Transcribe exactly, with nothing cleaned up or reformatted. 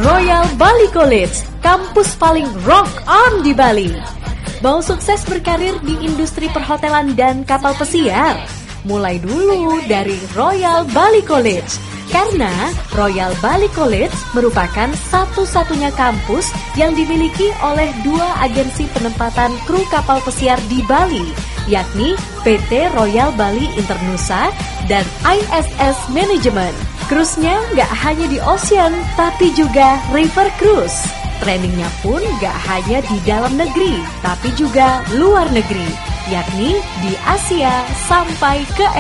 Royal Bali College, kampus paling rock on di Bali. Mau sukses berkarir di industri perhotelan dan kapal pesiar? Mulai dulu dari Royal Bali College. Karena Royal Bali College merupakan satu-satunya kampus yang dimiliki oleh dua agensi penempatan kru kapal pesiar di Bali, yakni P T Royal Bali Internusa dan I S S Management. Cruise-nya nggak hanya di ocean, tapi juga river cruise. Trainingnya pun nggak hanya di dalam negeri, tapi juga luar negeri, yakni di Asia sampai ke